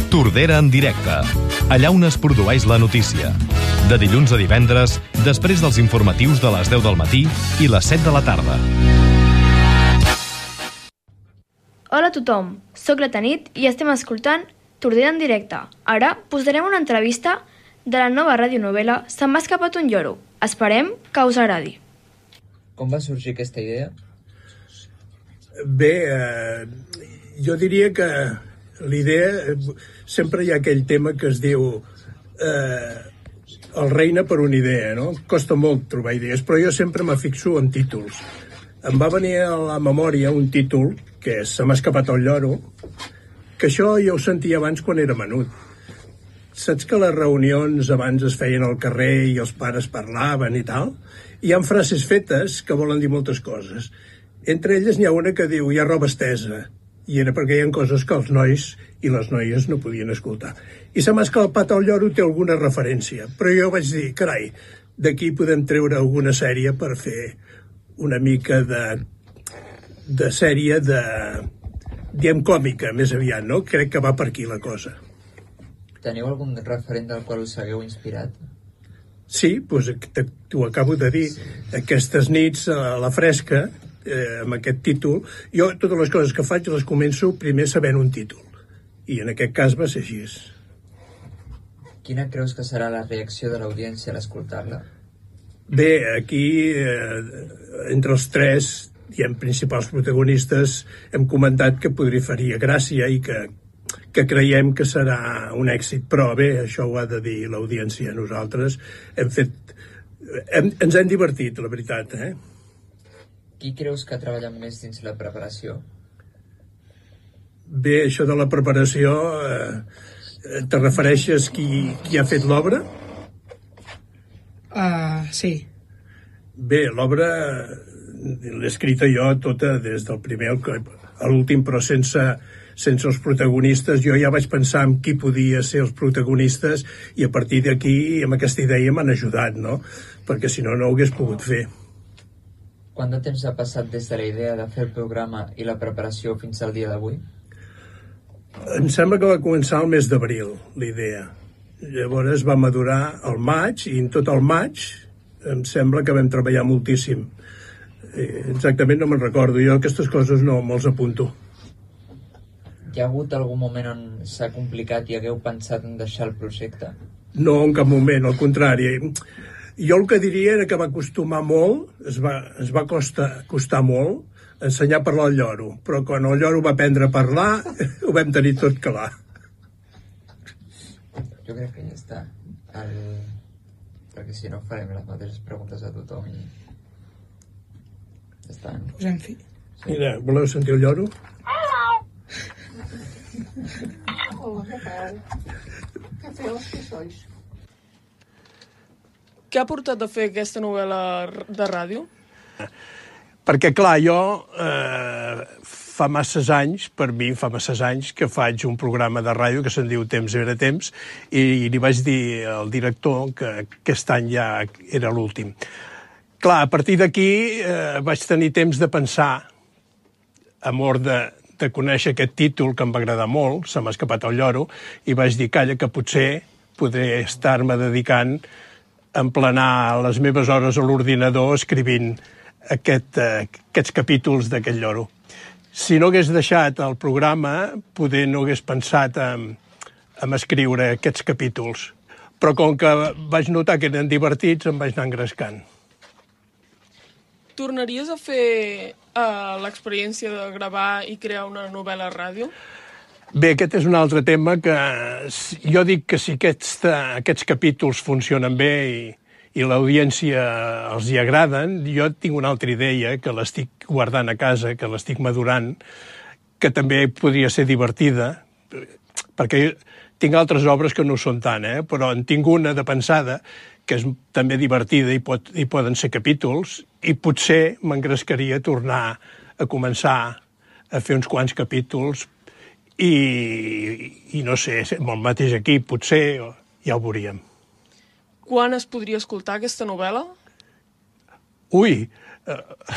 Tordera en directe, allà on es produeix la notícia. De dilluns a divendres, després dels informatius de les 10 del matí i les 7 de la tarda. Hola a tothom, soc la Tanit i estem escoltant Tordera en directe. Ara posarem una entrevista de la nova radionovel·la Se m'ha escapat un lloro. Esperem que us agradi. Com va sorgir aquesta idea? Bé, jo diria que l'idea, sempre hi ha aquell tema que es diu el reina per una idea, no? Costa molt trobar idees, però jo sempre me fixo en títols. Em va venir a la memòria un títol, que és Se m'ha escapat el lloro, que això ja ho sentia abans quan era menut. Saps que les reunions abans es feien al carrer i els pares parlaven i tal? Hi ha frases fetes que volen dir moltes coses. Entre elles n'hi ha una que diu hi ha roba estesa, i era perquè hi ha coses que els nois i les noies no podien escoltar. I Se m'ha escapat el lloro té alguna referència, però jo vaig dir, carai, d'aquí podem treure alguna sèrie per fer una mica de sèrie diem còmica, més aviat, no? Crec que va per aquí la cosa. Teniu algun referent del qual us hagueu inspirat? Sí, doncs t'ho acabo de dir. Sí. Aquestes nits a la fresca, amb aquest títol, jo totes les coses que faig les començo primer sabent un títol. I en aquest cas va ser així. Quina creus que serà la reacció de l'audiència a l'escoltar-la? Bé, aquí, entre els tres principals protagonistes, hem comentat que podria faria gràcia i que creiem que serà un èxit, però bé, això ho ha de dir l'audiència. Nosaltres ens hem divertit, la veritat, Qui creus que ha treballat més dins la preparació? Bé, això de la preparació, te refereixes qui ha fet l'obra? Sí. Bé, l'obra l'he escrita jo tota des del primer a l'últim, però sense els protagonistes. Jo ja vaig pensar en qui podia ser els protagonistes i a partir d'aquí, amb aquesta idea, m'han ajudat, no? Perquè si no, no ho hagués pogut fer. Quant de temps ha passat des de la idea de fer el programa i la preparació fins al dia d'avui? Em sembla que va començar el mes d'abril, la idea. Llavors va madurar al maig, i en tot el maig em sembla que vam treballar moltíssim. Exactament no me'n recordo, jo aquestes coses no me'ls apunto. Hi ha hagut algun moment on s'ha complicat i hagueu pensat en deixar el projecte? No, en cap moment, al contrari. Jo el que diria era que va costumar molt, es va costar molt ensenyar a parlar al lloro, però quan el lloro va aprendre a parlar ho vam tenir tot clar. Jo crec que ja està. Perquè si no farem les mateixes preguntes a tothom i ja està. Pues en fi. Sí. Mira, voleu sentir el lloro? Que feus que sois? Què ha portat a fer aquesta novel·la de ràdio? Perquè, clar, jo fa masses anys que faig un programa de ràdio que se'n diu Temps era temps i li vaig dir al director que aquest any ja era l'últim. Clar, a partir d'aquí vaig tenir temps de pensar, amor de conèixer aquest títol que em va agradar molt, Se m'ha escapat el lloro, i vaig dir, calla, que potser podré estar-me dedicant a emplenar les meves hores a l'ordinador escrivint aquests capítols d'aquest lloro. Si no hagués deixat el programa, poder no hagués pensat en escriure aquests capítols. Però com que vaig notar que eren divertits, em vaig anar engrescant. Tornaries a fer l'experiència de gravar i crear una novel·la a ràdio? Bé, aquest és un altre tema que jo dic que si aquests capítols funcionen bé i l'audiència els hi agraden, jo tinc una altra idea que l'estic guardant a casa, que l'estic madurant, que també podria ser divertida, perquè tinc altres obres que no ho són tant, però en tinc una de pensada que és també divertida i poden ser capítols, i potser m'engrescaria a tornar a començar a fer uns quants capítols i no sé, amb el mateix equip, potser ja ho veuríem. Quan es podria escoltar aquesta novel·la? Ui,